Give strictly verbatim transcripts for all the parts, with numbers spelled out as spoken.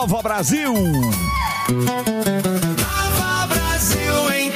Nova Brasil. Nova Brasil em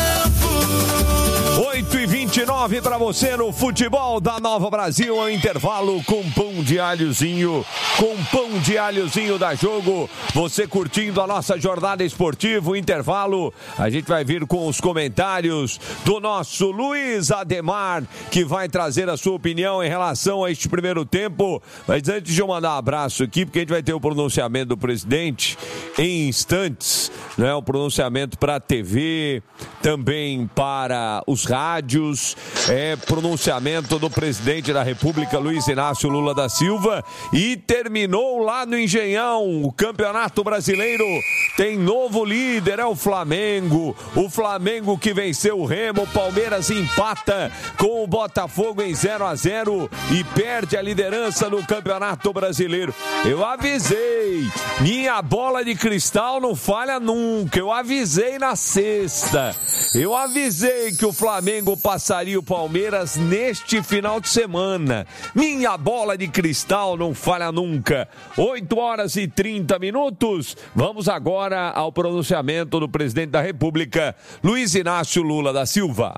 oito e vinte e nove para você no futebol da Nova Brasil, ao intervalo com pão de alhozinho, com pão de alhozinho da Jogo, você curtindo a nossa jornada esportiva, o intervalo, a gente vai vir com os comentários do nosso Luiz Ademar, que vai trazer a sua opinião em relação a este primeiro tempo, mas antes de eu mandar um abraço aqui, porque a gente vai ter o pronunciamento do presidente em instantes, né, o pronunciamento para a T V, também para os rádios, é, pronunciamento do presidente da República, Luiz Inácio Lula da Silva, e terminou lá no Engenhão, o Campeonato Brasileiro tem novo líder, é o Flamengo, o Flamengo que venceu o Remo, o Palmeiras empata com o Botafogo em zero a zero e perde a liderança no Campeonato Brasileiro. Eu avisei, minha bola de cristal não falha nunca, eu avisei na sexta, eu avisei que o Flamengo passaria o Palmeiras neste final de semana. Minha bola de cristal não falha nunca. oito horas e trinta minutos. Vamos agora ao pronunciamento do presidente da República, Luiz Inácio Lula da Silva.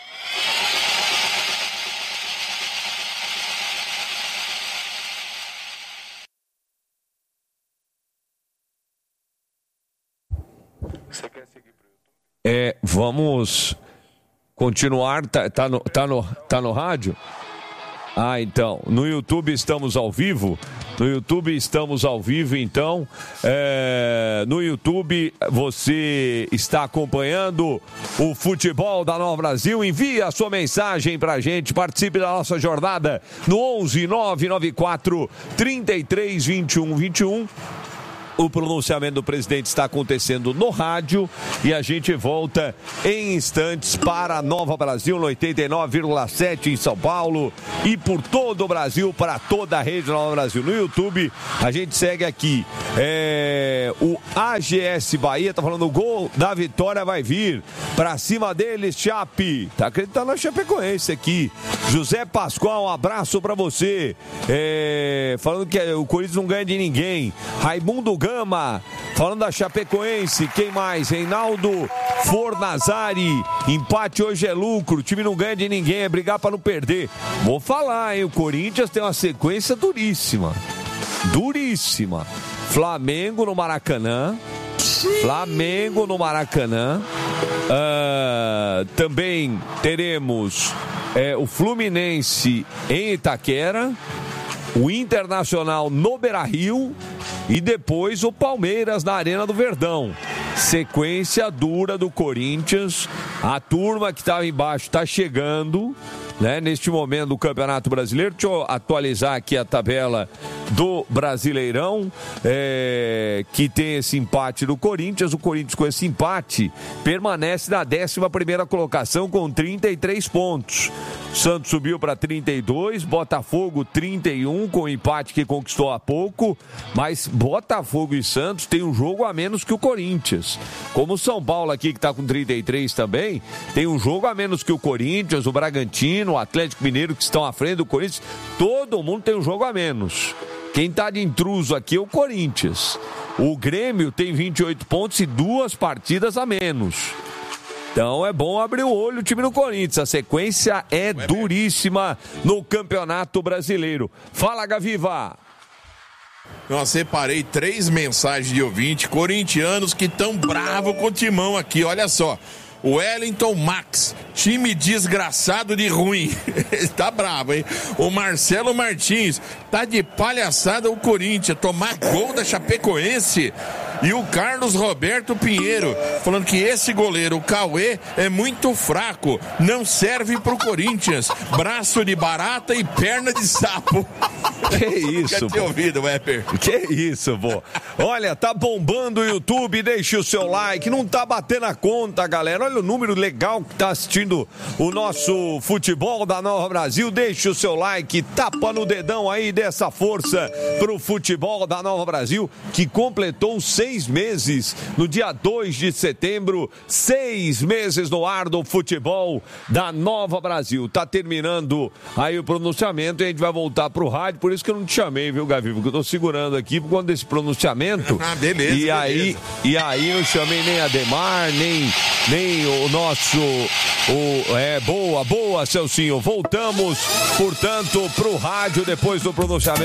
Você quer seguir pro YouTube? É, vamos continuar, tá, tá, no, tá, no, tá no rádio? Ah, então, no YouTube estamos ao vivo, no YouTube estamos ao vivo, então, é, no YouTube você está acompanhando o futebol da Nova Brasil, envie a sua mensagem pra gente, participe da nossa jornada no onze nove nove quatro, trinta e três, vinte e um, vinte e um. O pronunciamento do presidente está acontecendo no rádio e a gente volta em instantes para a Nova Brasil, no oitenta e nove vírgula sete em São Paulo e por todo o Brasil, para toda a rede Nova Brasil. No YouTube, a gente segue aqui. É, o A G S Bahia tá falando, o gol da vitória vai vir para cima deles, Chape. Tá acreditando na Chapecoense aqui. José Pascoal, um abraço para você. É, falando que o Corinthians não ganha de ninguém. Raimundo Gama, falando da Chapecoense, quem mais? Reinaldo Fornazari, empate hoje é lucro, o time não ganha de ninguém, é brigar para não perder. Vou falar, hein, o Corinthians tem uma sequência duríssima, duríssima. Flamengo no Maracanã, Flamengo no Maracanã, uh, também teremos é, o Fluminense em Itaquera, o Internacional no Beira-Rio e depois o Palmeiras na Arena do Verdão. Sequência dura do Corinthians. A turma que estava embaixo está chegando, né, neste momento do Campeonato Brasileiro. Deixa eu atualizar aqui a tabela do Brasileirão, é, que tem esse empate do Corinthians. O Corinthians, com esse empate, permanece na décima primeira colocação com trinta e três pontos. Santos subiu para trinta e dois, Botafogo trinta e um, com o empate que conquistou há pouco, mas Botafogo e Santos tem um jogo a menos que o Corinthians. Como o São Paulo aqui, que está com trinta e três também, tem um jogo a menos que o Corinthians, o Bragantino, o Atlético Mineiro, que estão à frente do Corinthians. Todo mundo tem um jogo a menos. Quem está de intruso aqui é o Corinthians. O Grêmio tem vinte e oito pontos e duas partidas a menos. Então é bom abrir o olho o time do Corinthians. A sequência é duríssima no Campeonato Brasileiro. Fala, Gaviva! Eu separei três mensagens de ouvinte corintianos que estão bravos com o timão aqui. Olha só. Wellington Max, time desgraçado de ruim. Tá bravo, hein? O Marcelo Martins, tá de palhaçada o Corinthians, tomar gol da Chapecoense. E o Carlos Roberto Pinheiro, falando que esse goleiro, o Cauê, é muito fraco, não serve pro Corinthians. Braço de barata e perna de sapo. Que isso, Quer ter ouvido, Weber? Que isso, pô. Olha, tá bombando o YouTube, deixa o seu like, não tá batendo a conta, galera. Olha o número legal que tá assistindo o nosso futebol da Nova Brasil. Deixa o seu like, tapa no dedão aí, dessa força pro futebol da Nova Brasil, que completou seis seis meses, no dia dois de setembro, seis meses no ar do futebol da Nova Brasil. Tá terminando aí o pronunciamento e a gente vai voltar pro rádio, por isso que eu não te chamei, viu, Gavi? Porque eu tô segurando aqui por conta desse pronunciamento. Ah, beleza, e beleza. aí E aí não chamei nem a Demar, nem, nem o nosso... O, é, boa, boa, Celcinho. Voltamos, portanto, pro rádio depois do pronunciamento.